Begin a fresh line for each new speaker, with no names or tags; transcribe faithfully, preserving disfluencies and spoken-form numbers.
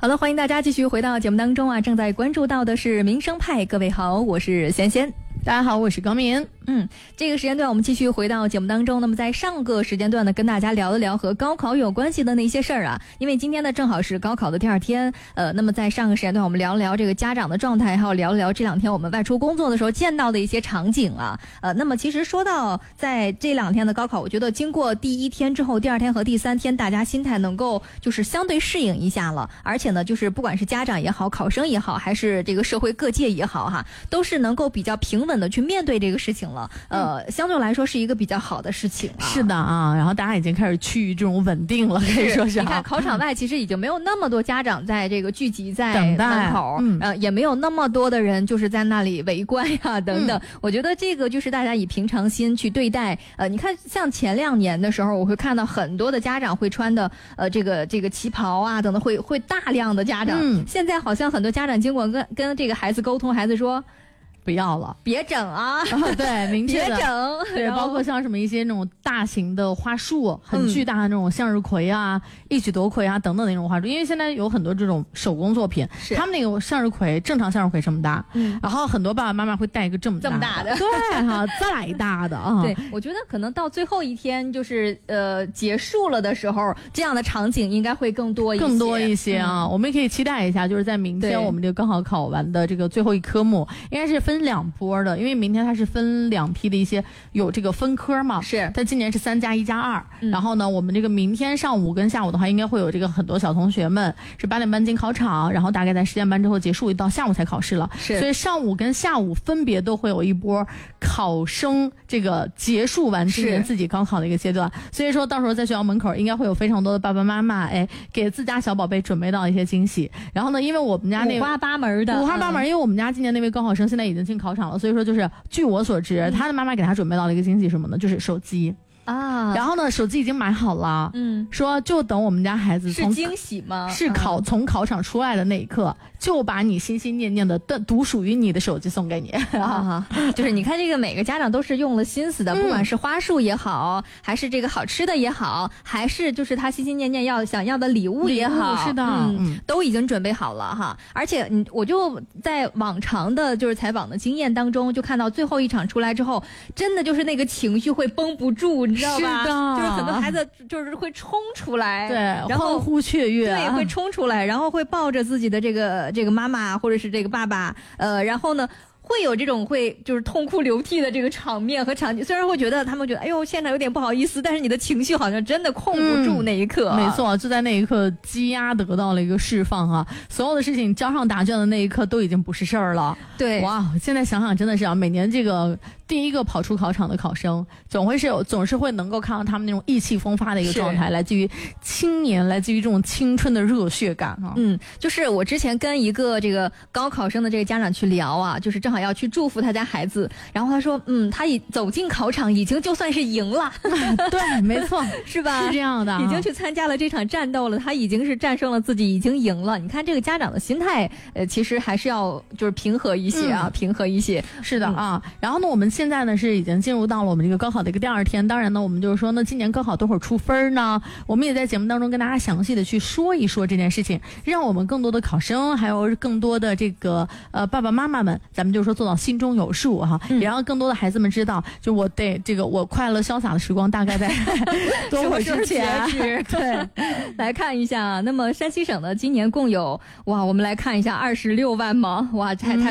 好了，欢迎大家继续回到节目当中啊！正在关注到的是民生派，各位好，我是贤贤。
大家好，我是高明。
嗯，这个时间段我们继续回到节目当中。那么在上个时间段呢，跟大家聊一聊和高考有关系的那些事儿啊。因为今天呢正好是高考的第二天，呃，那么在上个时间段我们聊一聊这个家长的状态，还有聊一聊这两天我们外出工作的时候见到的一些场景啊。呃，那么其实说到在这两天的高考，我觉得经过第一天之后，第二天和第三天，大家心态能够就是相对适应一下了，而且呢，就是不管是家长也好，考生也好，还是这个社会各界也好哈，都是能够比较平稳的去面对这个事情了。呃。嗯相对来说是一个比较好的事情啊。
是的啊，然后大家已经开始趋于这种稳定了，可以说是。
你看考场外其实已经没有那么多家长在这个聚集在门口，嗯，呃，也没有那么多的人就是在那里围观呀等等。嗯、我觉得这个就是大家以平常心去对待。呃，你看像前两年的时候，我会看到很多的家长会穿的呃这个这个旗袍啊等等，会会大量的家长。嗯、现在好像很多家长经过跟跟这个孩子沟通，孩子说。
不要了，
别整啊！
哦、对，明确的，
别整。
对，包括像什么一些那种大型的花束，很巨大的那种向日葵啊、嗯、一举夺魁啊等等那种花束，因为现在有很多这种手工作品，他们那个向日葵正常向日葵这么大，嗯，然后很多爸爸妈妈会带一个这么大的，
这么大的，
对哈，再大的啊。
对，我觉得可能到最后一天就是呃结束了的时候，这样的场景应该会更多一些，
更多一些啊。嗯、我们也可以期待一下，就是在明天我们这个高考考完的这个最后一科目，应该是分两波的，因为明天它是分两批的一些有这个分科嘛，
是
它今年是三加一加二，
嗯、
然后呢，我们这个明天上午跟下午的话，应该会有这个很多小同学们是八点半进考场，然后大概在十点半之后结束，到下午才考试了，
是，
所以上午跟下午分别都会有一波考生这个结束完今年自己高考的一个阶段，所以说到时候在学校门口应该会有非常多的爸爸妈妈，哎，给自家小宝贝准备到一些惊喜。然后呢，因为我们家那
五花八门的，
五花八门，嗯、因为我们家今年那位高考生现在已经进考场了，所以说就是据我所知，他的妈妈给他准备到了一个惊喜什么呢？就是手机。啊，然后呢，手机已经买好了，嗯，说就等我们家孩子从
是惊喜吗？
是考、嗯、从考场出来的那一刻，就把你心心念念的独属于你的手机送给你
啊！就是你看这个每个家长都是用了心思的，嗯、不管是花束也好，还是这个好吃的也好，还是就是他心心念念要想要的礼物也好，
是的，
嗯，嗯都已经准备好了哈。而且你我就在往常的就是采访的经验当中，就看到最后一场出来之后，真的就是那个情绪会绷不住。你知道吧？
是的，
就是很多孩子就是会冲出来，
对，
然后
欢呼雀跃，
对，会冲出来，然后会抱着自己的这个这个妈妈或者是这个爸爸，呃，然后呢。会有这种会就是痛哭流涕的这个场面和场景，虽然会觉得他们觉得哎呦现场有点不好意思，但是你的情绪好像真的控不住那一刻、啊
嗯、没错，就在那一刻积压得到了一个释放啊，所有的事情交上答卷的那一刻都已经不是事儿了。
对，
哇，现在想想真的是啊，每年这个第一个跑出考场的考生总会是有总是会能够看到他们那种意气风发的一个状态，来自于青年，来自于这种青春的热血感啊。
嗯，就是我之前跟一个这个高考生的这个家长去聊啊，就是正好要去祝福他家孩子，然后他说嗯他已走进考场已经就算是赢了
对，没错
是吧，
是这样的、啊、
已经去参加了这场战斗了，他已经是战胜了自己，已经赢了。你看这个家长的心态呃，其实还是要就是平和一些啊、嗯、平和一些。
是的啊、嗯、然后呢我们现在呢是已经进入到了我们这个高考的一个第二天，当然呢我们就是说呢今年高考多会儿出分呢，我们也在节目当中跟大家详细的去说一说这件事情，让我们更多的考生还有更多的这个呃爸爸妈妈们，咱们就是说做到心中有数哈、嗯，也让更多的孩子们知道，就我得这个我快乐潇洒的时光大概在多会儿之前。
对，来看一下，那么山西省呢，今年共有哇，我们来看一下二十六万吗？哇，太太